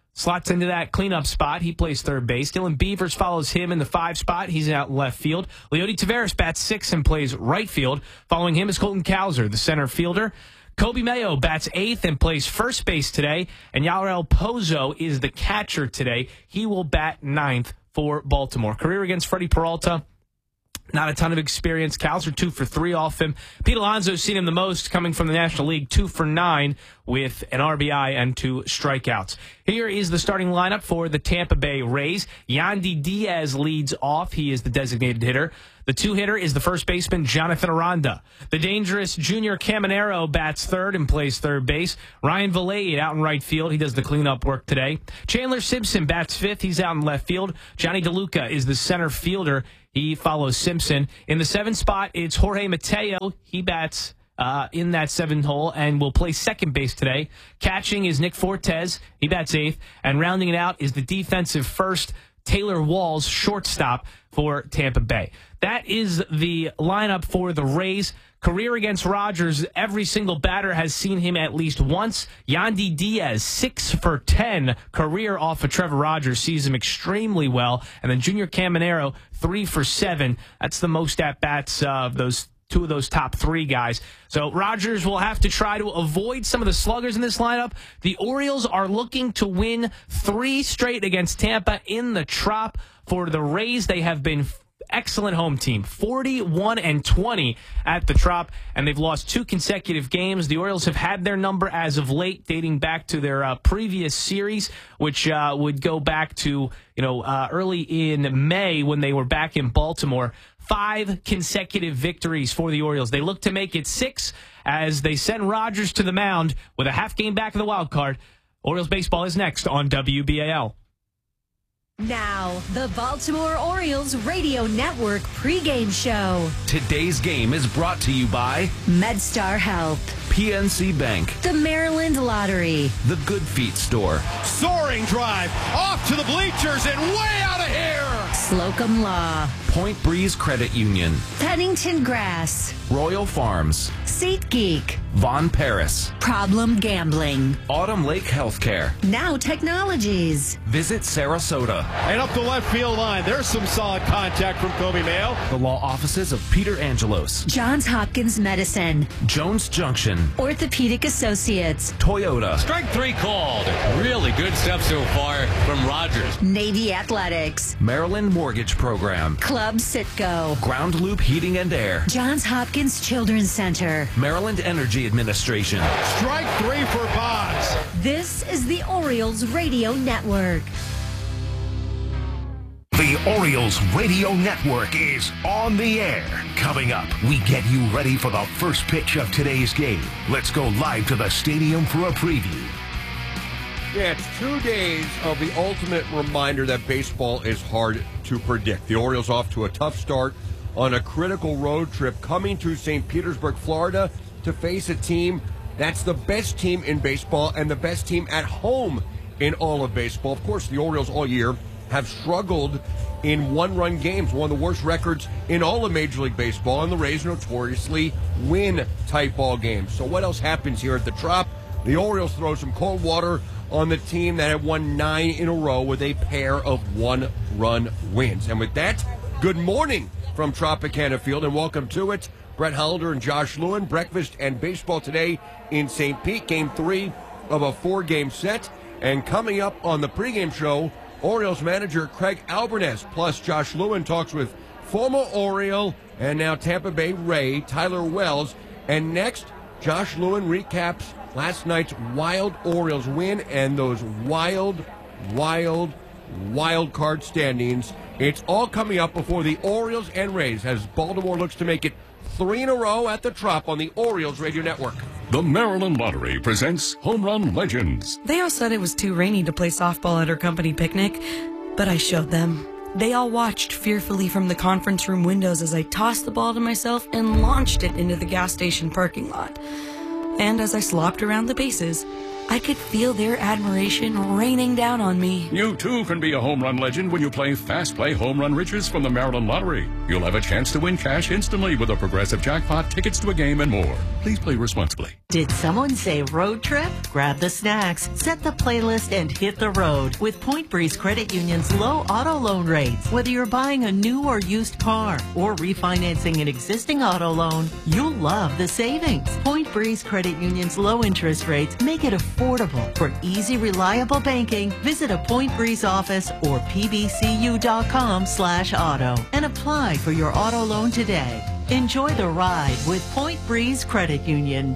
slots into that cleanup spot. He plays third base. Dylan Beavers follows him in the 5 spot. He's out in left field. Leody Taveras bats 6 and plays right field. Following him is Colton Cowser, the center fielder. Kobe Mayo bats 8th and plays first base today. And Yael Pozo is the catcher today. He will bat 9th for Baltimore. Career against Freddie Peralta. Not a ton of experience. Cowser 2 for 3 off him. Pete Alonso's seen him the most coming from the National League, 2 for 9 with an RBI and 2 strikeouts. Here is the starting lineup for the Tampa Bay Rays. Yandy Diaz leads off. He is the designated hitter. The 2-hitter is the first baseman, Jonathan Aranda. The dangerous Junior Caminero bats 3rd and plays third base. Ryan Valade out in right field. He does the cleanup work today. Chandler Simpson bats 5th. He's out in left field. Johnny DeLuca is the center fielder. He follows Simpson. In the 7th spot, it's Jorge Mateo. He bats in that 7th hole and will play second base today. Catching is Nick Fortes. He bats 8th. And rounding it out is the defensive first, Taylor Walls, shortstop for Tampa Bay. That is the lineup for the Rays. Career against Rogers, every single batter has seen him at least once. Yandy Diaz, 6 for 10. Career off of Trevor Rogers, sees him extremely well. And then Junior Caminero, 3 for 7. That's the most at-bats of those 2 of those top 3 guys. So Rogers will have to try to avoid some of the sluggers in this lineup. The Orioles are looking to win 3 straight against Tampa in the Trop. For the Rays, they have been excellent home team, 41-20 at the Trop, and they've lost 2 consecutive games. The Orioles have had their number as of late, dating back to their previous series, which would go back to early in May when they were back in Baltimore. 5 consecutive victories for the Orioles. They look to make it 6 as they send Rogers to the mound with a half game back of the wild card. Orioles baseball is next on WBAL. Now, the Baltimore Orioles Radio Network pregame show. Today's game is brought to you by MedStar Health, PNC Bank, the Maryland Lottery, the Good Feet Store. Soaring drive off to the bleachers and way out of here. Slocum Law, Point Breeze Credit Union, Pennington Grass, Royal Farms, SeatGeek, Von Paris, Problem Gambling, Autumn Lake Healthcare, Now Technologies. Visit Sarasota. And up the left field line, there's some solid contact from Kobe Mayo. The law offices of Peter Angelos, Johns Hopkins Medicine, Jones Junction, Orthopedic Associates, Toyota. Strike 3 called. Really good stuff so far from Rogers. Navy Athletics, Maryland Mortgage Program, Club Citgo, Ground Loop Heating and Air, Johns Hopkins Children's Center, Maryland Energy Administration. Strike 3 for Boz. This is the Orioles Radio Network. The Orioles Radio Network is on the air. Coming up, we get you ready for the first pitch of today's game. Let's go live to the stadium for a preview. Yeah, it's 2 days of the ultimate reminder that baseball is hard to predict. The Orioles off to a tough start on a critical road trip coming to St. Petersburg, Florida, to face a team that's the best team in baseball and the best team at home in all of baseball. Of course, the Orioles all year have struggled in one-run games, one of the worst records in all of Major League Baseball, and the Rays notoriously win tight ball games. So what else happens here at the Trop? The Orioles throw some cold water on the team that had won 9 in a row with a pair of one-run wins. And with that, good morning from Tropicana Field, and welcome to it. Brett Halder and Josh Lewin, breakfast and baseball today in St. Pete. Game 3 of a 4-game set. And coming up on the pregame show, Orioles manager Craig Albernes plus Josh Lewin talks with former Oriole and now Tampa Bay Ray Tyler Wells. And next, Josh Lewin recaps last night's wild Orioles win and those wild card standings. It's all coming up before the Orioles and Rays as Baltimore looks to make it 3 in a row at the Trop on the Orioles Radio Network. The Maryland Lottery presents Home Run Legends. They all said it was too rainy to play softball at our company picnic, but I showed them. They all watched fearfully from the conference room windows as I tossed the ball to myself and launched it into the gas station parking lot. And as I slopped around the bases, I could feel their admiration raining down on me. You too can be a home run legend when you play Fast Play Home Run Riches from the Maryland Lottery. You'll have a chance to win cash instantly with a progressive jackpot, tickets to a game, and more. Please play responsibly. Did someone say road trip? Grab the snacks, set the playlist, and hit the road with Point Breeze Credit Union's low auto loan rates. Whether you're buying a new or used car or refinancing an existing auto loan, you'll love the savings. Point Breeze Credit Union's low interest rates make it affordable. For easy, reliable banking, visit a Point Breeze office or pbcu.com/auto and apply for your auto loan today. Enjoy the ride with Point Breeze Credit Union.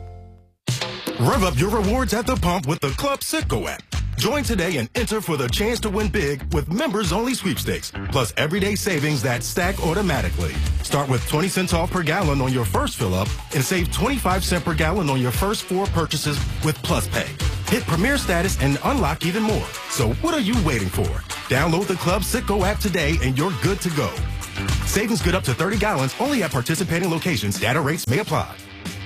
Rev up your rewards at the pump with the Club Citgo app. Join today and enter for the chance to win big with members-only sweepstakes, plus everyday savings that stack automatically. Start with 20 cents off per gallon on your first fill-up and save 25 cents per gallon on your first 4 purchases with Plus Pay. Hit Premier status and unlock even more. So what are you waiting for? Download the Club Citgo app today and you're good to go. Savings good up to 30 gallons only at participating locations. Data rates may apply.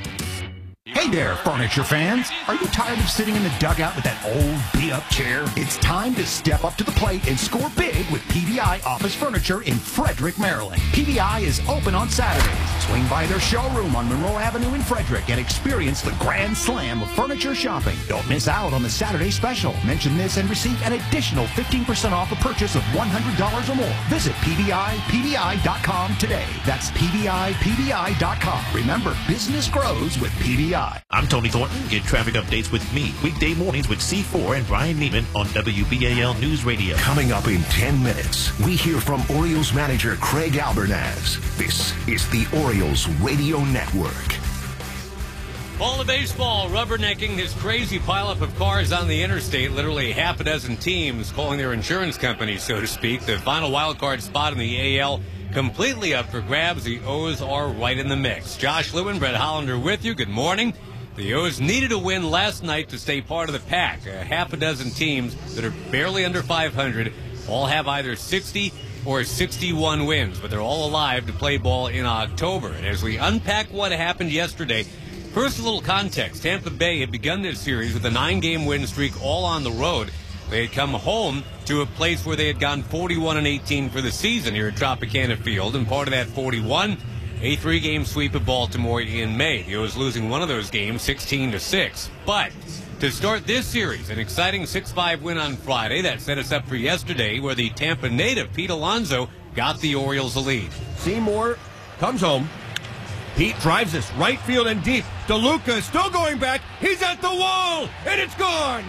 Hey there, furniture fans. Are you tired of sitting in the dugout with that old beat-up chair? It's time to step up to the plate and score big with PVI Office Furniture in Frederick, Maryland. PVI is open on Saturdays. Swing by their showroom on Monroe Avenue in Frederick and experience the grand slam of furniture shopping. Don't miss out on the Saturday special. Mention this and receive an additional 15% off a purchase of $100 or more. Visit PVIPVI.com today. That's PVIPVI.com. Remember, business grows with PVI. I'm Tony Thornton. Get traffic updates with me weekday mornings with C4 and Brian Neiman on WBAL News Radio. Coming up in 10 minutes, we hear from Orioles manager Craig Albernaz. This is the Orioles Radio Network. All the baseball rubbernecking this crazy pileup of cars on the interstate. Literally half a dozen teams calling their insurance companies, so to speak. The final wild card spot in the AL completely up for grabs. The O's are right in the mix. Josh Lewin, Brett Hollander with you. Good morning. The O's needed a win last night to stay part of the pack. Half a dozen teams that are barely under 500 all have either 60 or 61 wins, but they're all alive to play ball in October. And as we unpack what happened yesterday, first a little context. Tampa Bay had begun this series with a 9-game win streak all on the road. They had come home to a place where they had gone 41-18 for the season here at Tropicana Field, and part of that 41, a 3-game sweep of Baltimore in May. The O's losing one of those games 16-6. But to start this series, an exciting 6-5 win on Friday that set us up for yesterday, where the Tampa native Pete Alonso got the Orioles a lead. Seymour comes home. Pete drives this right field and deep. DeLuca is still going back. He's at the wall, and it's gone.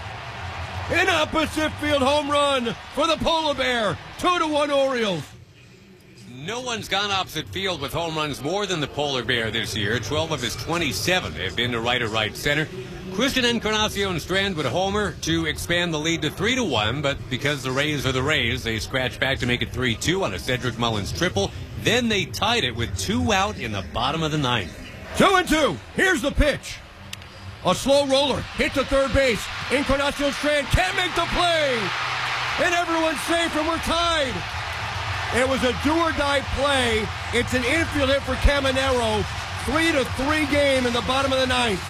An opposite field home run for the Polar Bear. 2-1 Orioles. No one's gone opposite field with home runs more than the Polar Bear this year. 12 of his 27 have been to right or right center. Christian Encarnacion Strand would homer to expand the lead to 3-1, but because the Rays are the Rays, they scratch back to make it 3-2 on a Cedric Mullins triple. Then they tied it with 2 out in the bottom of the 9th. 2-2. Here's the pitch. A slow roller hit to third base. Encarnacion Strand can't make the play. And everyone's safe, and we're tied. It was a do-or-die play. It's an infield hit for Caminero. 3-3 game in the bottom of the 9th.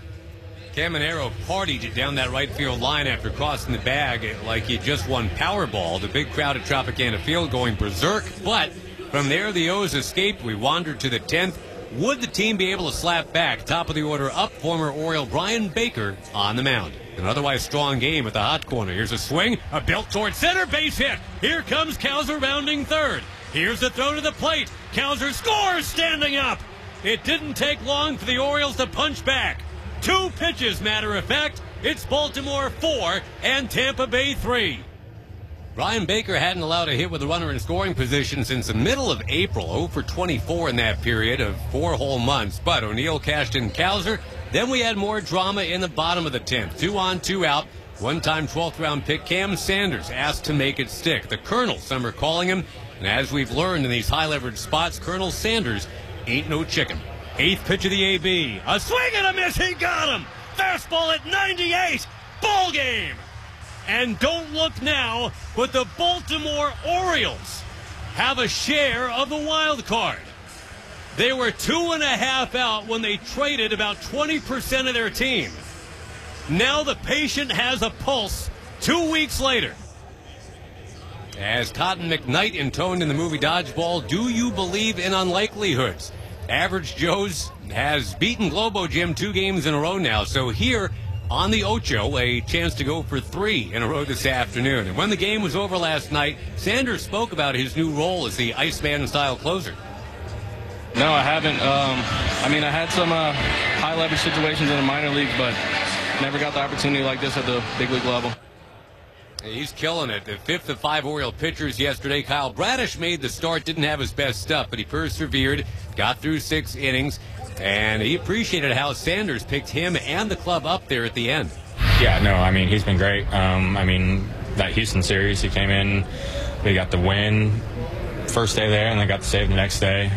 Caminero partied it down that right field line after crossing the bag like he just won Powerball. The big crowd at Tropicana Field going berserk. But from there, the O's escaped. We wandered to the 10th. Would the team be able to slap back? Top of the order up, former Oriole Brian Baker on the mound. An otherwise strong game at the hot corner. Here's a swing, a belt toward center, base hit. Here comes Cowser rounding third. Here's the throw to the plate. Cowser scores standing up. It didn't take long for the Orioles to punch back. 2 pitches, matter of fact. It's Baltimore 4 and Tampa Bay 3. Brian Baker hadn't allowed a hit with a runner in scoring position since the middle of April. 0 for 24 in that period of 4 whole months. But O'Neill cashed in Cowser. Then we had more drama in the bottom of the 10th. 2 on, 2 out. One-time 12th round pick Cam Sanders asked to make it stick. The Colonel, some are calling him. And as we've learned in these high-leverage spots, Colonel Sanders ain't no chicken. 8th pitch of the AB. A swing and a miss. He got him. Fastball at 98. Ball game. And don't look now, but the Baltimore Orioles have a share of the wild card. They were 2.5 out when they traded about 20% of their team. Now the patient has a pulse 2 weeks later. As Cotton McKnight intoned in the movie Dodgeball, do you believe in unlikelihoods? Average Joe's has beaten Globo Gym 2 games in a row now. So here on the Ocho, a chance to go for 3 in a row this afternoon. And when the game was over last night, Sanders spoke about his new role as the Iceman-style closer. No, I haven't. I had some high-leverage situations in the minor leagues, but never got the opportunity like this at the big league level. He's killing it. The 5th of 5 Oriole pitchers yesterday. Kyle Bradish made the start, didn't have his best stuff, but he persevered, got through 6 innings, and he appreciated how Sanders picked him and the club up there at the end. Yeah, no, he's been great. That Houston series, he came in, we got the win first day there, and then got the save the next day.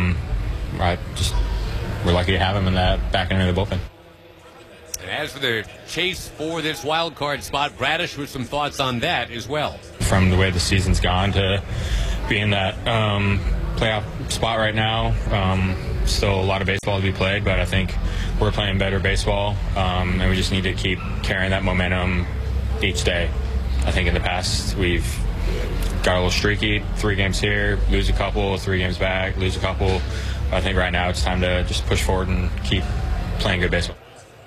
We're lucky to have him in that back end of the bullpen. And as for the chase for this wild card spot, Bradish with some thoughts on that as well. From the way the season's gone to being that playoff spot right now, still a lot of baseball to be played, but I think we're playing better baseball, and we just need to keep carrying that momentum each day. I think in the past we've got a little streaky, 3 games here, lose a couple, 3 games back, lose a couple. I think right now it's time to just push forward and keep playing good baseball.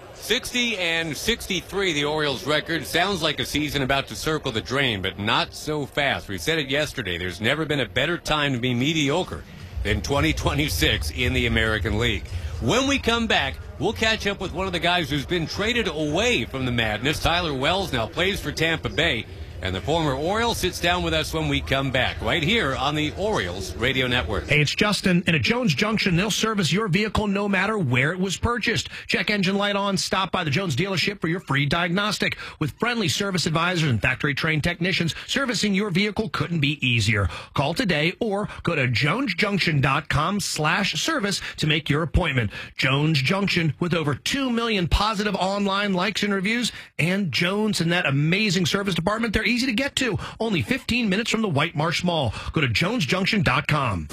60-63, the Orioles' record. Sounds like a season about to circle the drain, but not so fast. We said it yesterday. There's never been a better time to be mediocre than 2026 in the American League. When we come back, we'll catch up with one of the guys who's been traded away from the madness. Tyler Wells now plays for Tampa Bay, and the former Oriole sits down with us when we come back, right here on the Orioles Radio Network. Hey, it's Justin. And at Jones Junction, they'll service your vehicle no matter where it was purchased. Check engine light on. Stop by the Jones dealership for your free diagnostic. With friendly service advisors and factory-trained technicians, servicing your vehicle couldn't be easier. Call today or go to jonesjunction.com/service to make your appointment. Jones Junction, with over 2 million positive online likes and reviews, and Jones and that amazing service department, they're easy to get to. Only 15 minutes from the White Marsh Mall. Go to jonesjunction.com.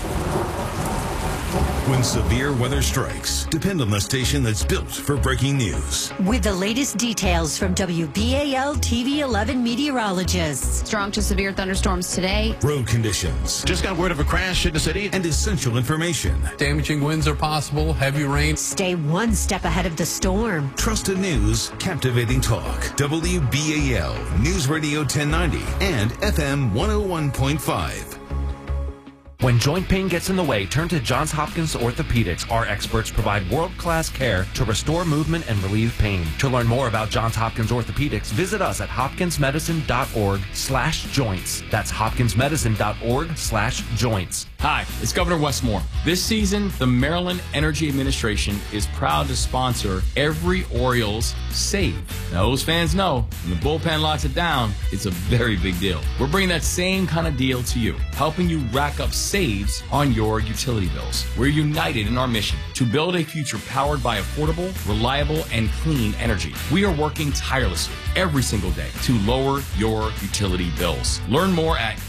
When severe weather strikes, depend on the station that's built for breaking news. With the latest details from WBAL TV 11 meteorologists. Strong to severe thunderstorms today. Road conditions. Just got word of a crash in the city and essential information. Damaging winds are possible, heavy rain. Stay one step ahead of the storm. Trusted news, captivating talk. WBAL News Radio 1090 and FM 101.5. When joint pain gets in the way, turn to Johns Hopkins Orthopedics. Our experts provide world-class care to restore movement and relieve pain. To learn more about Johns Hopkins Orthopedics, visit us at hopkinsmedicine.org/joints. That's hopkinsmedicine.org/joints. Hi, it's Governor Wes Moore. This season, the Maryland Energy Administration is proud to sponsor every Orioles save. Now, those fans know when the bullpen locks it down, it's a very big deal. We're bringing that same kind of deal to you, helping you rack up saves on your utility bills. We're united in our mission to build a future powered by affordable, reliable, and clean energy. We are working tirelessly every single day to lower your utility bills. Learn more at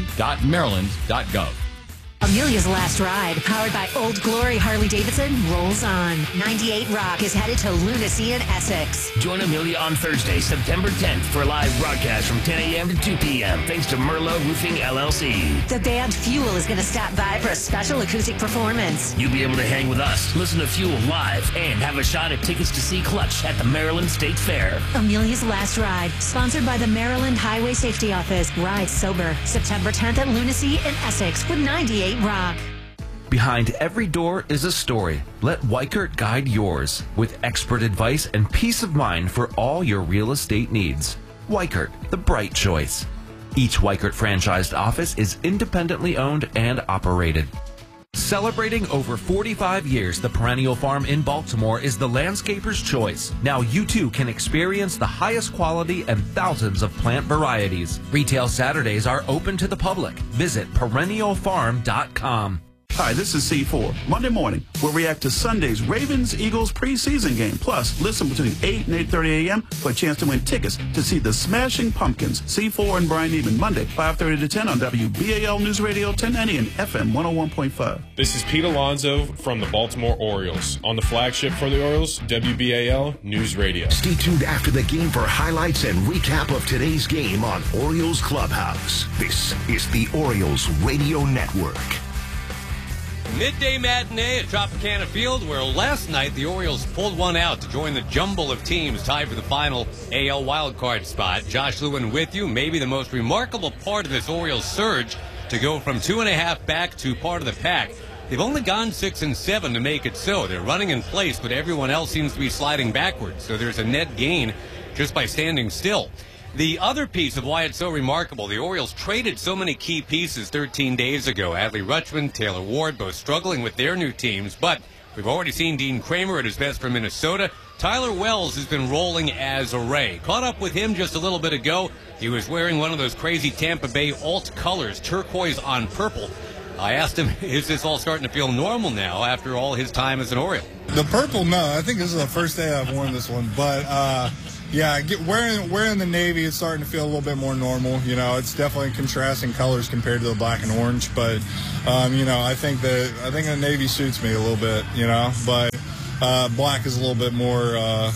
energy.maryland.gov. Amelia's Last Ride, powered by Old Glory Harley-Davidson, rolls on. 98 Rock is headed to Lunacy in Essex. Join Amelia on Thursday, September 10th for a live broadcast from 10 a.m. to 2 p.m. thanks to Merlot Roofing, LLC. The band Fuel is going to stop by for a special acoustic performance. You'll be able to hang with us, listen to Fuel live, and have a shot at tickets to see Clutch at the Maryland State Fair. Amelia's Last Ride, sponsored by the Maryland Highway Safety Office. Ride sober. September 10th at Lunacy in Essex with 98 Rock. Behind every door is a story. Let Weichert guide yours with expert advice and peace of mind for all your real estate needs. Weichert, the bright choice. Each Weichert franchised office is independently owned and operated. Celebrating over 45 years, the Perennial Farm in Baltimore is the landscaper's choice. Now you too can experience the highest quality and thousands of plant varieties. Retail Saturdays are open to the public. Visit perennialfarm.com. Hi, this is C4. Monday morning, we'll react to Sunday's Ravens-Eagles preseason game. Plus, listen between 8 and 8:30 a.m. for a chance to win tickets to see the Smashing Pumpkins, C4 and Brian Neiman, Monday, 5:30 to 10 on WBAL News Radio 1090 and FM 101.5. This is Pete Alonso from the Baltimore Orioles. On the flagship for the Orioles, WBAL News Radio. Stay tuned after the game for highlights and recap of today's game on Orioles Clubhouse. This is the Orioles Radio Network. Midday matinee at Tropicana Field, where last night the Orioles pulled one out to join the jumble of teams tied for the final AL wildcard spot. Josh Lewin with you. Maybe the most remarkable part of this Orioles surge to go from 2.5 back to part of the pack. They've only gone 6 and 7 to make it so. They're running in place, but everyone else seems to be sliding backwards. So there's a net gain just by standing still. The other piece of why it's so remarkable, the Orioles traded so many key pieces 13 days ago. Adley Rutschman, Taylor Ward, both struggling with their new teams. But we've already seen Dean Kramer at his best for Minnesota. Tyler Wells has been rolling as a Ray. Caught up with him just a little bit ago. He was wearing one of those crazy Tampa Bay alt colors, turquoise on purple. I asked him, is this all starting to feel normal now after all his time as an Oriole? The purple, no. I think this is the first day I've worn this one. But, yeah, wearing the navy is starting to feel a little bit more normal. You know, it's definitely contrasting colors compared to the black and orange. But, you know, I think the navy suits me a little bit, you know. But black is a little bit more,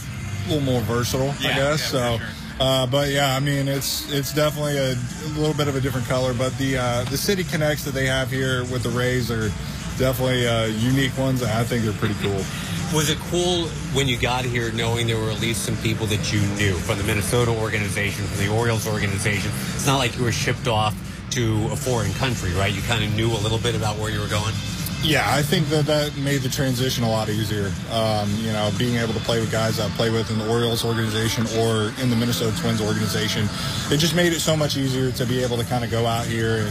versatile, I guess. So. Sure. But yeah, I mean, it's definitely a little bit of a different color. But the City Connects that they have here with the Rays are definitely unique ones. And I think they're pretty cool. Was it cool when you got here knowing there were at least some people that you knew from the Minnesota organization, from the Orioles organization? It's not like you were shipped off to a foreign country, right? You kind of knew a little bit about where you were going? Yeah, I think that made the transition a lot easier. You know, being able to play with guys I play with in the Orioles organization or in the Minnesota Twins organization, it just made it so much easier to be able to kind of go out here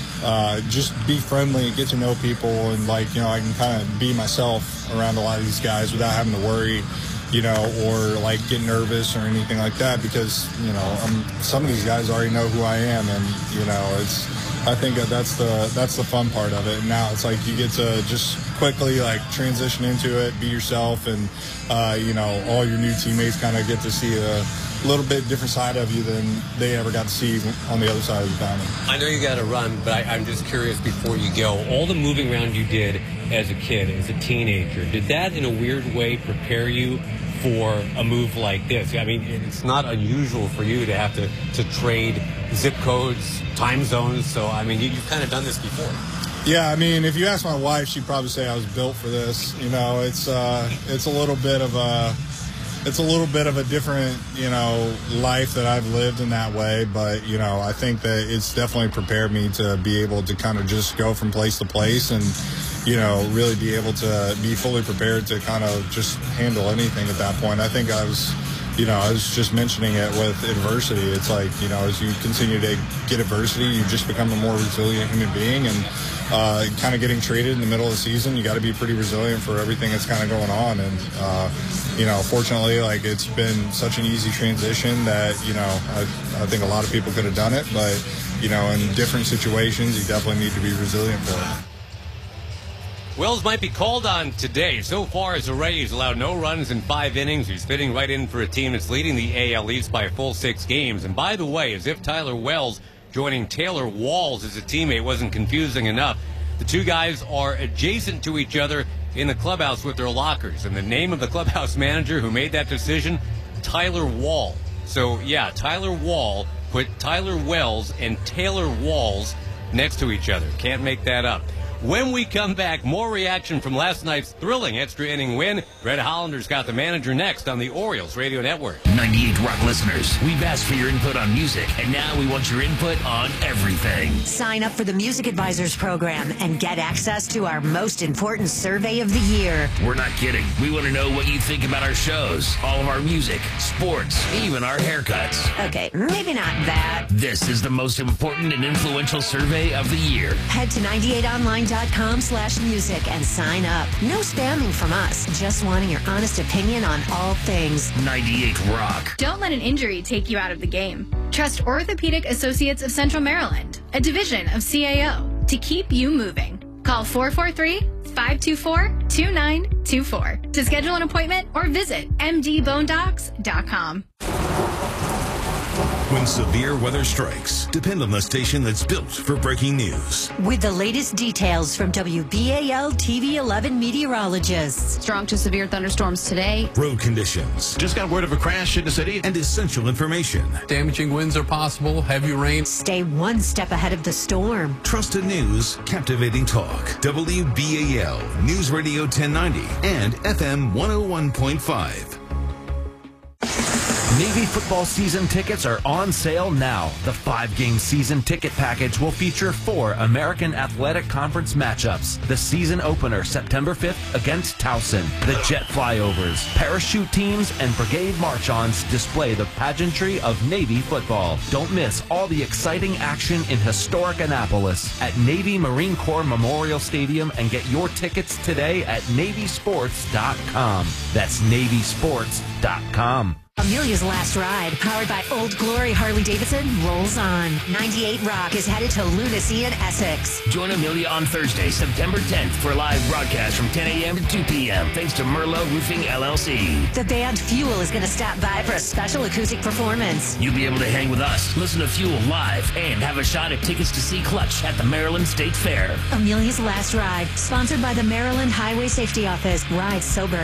and just be friendly and get to know people. And, like, you know, I can kind of be myself around a lot of these guys without having to worry, you know, or, like, get nervous or anything like that because, you know, some of these guys already know who I am. And, you know, I think that's the fun part of it. And now it's like you get to just quickly like transition into it, be yourself, and you know, all your new teammates kind of get to see a little bit different side of you than they ever got to see on the other side of the diamond. I know you got to run, but I'm just curious before you go, all the moving around you did as a kid, as a teenager, did that in a weird way prepare you for a move like this? I mean, it's not unusual for you to have to trade zip codes, time zones. So, I mean, you've kind of done this before. Yeah, I mean, if you ask my wife, she'd probably say I was built for this. You know, it's a little bit of a different, you know, life that I've lived in that way. But, you know, I think that it's definitely prepared me to be able to kind of just go from place to place and, you know, really be able to be fully prepared to kind of just handle anything at that point. I think I was just mentioning it with adversity. It's like, you know, as you continue to get adversity, you just become a more resilient human being. And kind of getting traded in the middle of the season, you got to be pretty resilient for everything that's kind of going on. And, you know, fortunately, like, it's been such an easy transition that, you know, I think a lot of people could have done it. But, you know, in different situations, you definitely need to be resilient for it. Wells might be called on today. So far as a Ray, he's allowed no runs in 5 innings. He's fitting right in for a team that's leading the AL East by a full 6 games. And by the way, as if Tyler Wells joining Taylor Walls as a teammate wasn't confusing enough, the two guys are adjacent to each other in the clubhouse with their lockers. And the name of the clubhouse manager who made that decision, Tyler Wall. So, yeah, Tyler Wall put Tyler Wells and Taylor Walls next to each other. Can't make that up. When we come back, more reaction from last night's thrilling extra inning win. Red Hollander's got the manager next on the Orioles Radio Network. 98 Rock listeners, we've asked for your input on music, and now we want your input on everything. Sign up for the Music Advisors program and get access to our most important survey of the year. We're not kidding. We want to know what you think about our shows, all of our music, sports, even our haircuts. Okay, maybe not that. This is the most important and influential survey of the year. Head to 98online.com/music and sign up. No spamming from us, just wanting your honest opinion on all things 98 Rock. Don't let an injury take you out of the game. Trust Orthopedic Associates of Central Maryland, a division of CAO, to keep you moving. Call 443-524-2924 to schedule an appointment or visit mdbonedocs.com. When severe weather strikes, depend on the station that's built for breaking news. With the latest details from WBAL TV 11 meteorologists. Strong to severe thunderstorms today. Road conditions. Just got word of a crash in the city. And essential information. Damaging winds are possible, heavy rain. Stay one step ahead of the storm. Trusted news, captivating talk. WBAL News Radio 1090 and FM 101.5. Navy football season tickets are on sale now. The 5-game season ticket package will feature 4 American Athletic Conference matchups. The season opener, September 5th, against Towson. The jet flyovers, parachute teams, and brigade march-ons display the pageantry of Navy football. Don't miss all the exciting action in historic Annapolis at Navy Marine Corps Memorial Stadium and get your tickets today at NavySports.com. That's NavySports.com. Amelia's Last Ride, powered by Old Glory Harley-Davidson, rolls on. 98 Rock is headed to Lunacy in Essex. Join Amelia on Thursday, September 10th for a live broadcast from 10 a.m. to 2 p.m. thanks to Merlot Roofing LLC. The band Fuel is going to stop by for a special acoustic performance. You'll be able to hang with us, listen to Fuel live, and have a shot at tickets to see Clutch at the Maryland State Fair. Amelia's Last Ride, sponsored by the Maryland Highway Safety Office. Ride sober.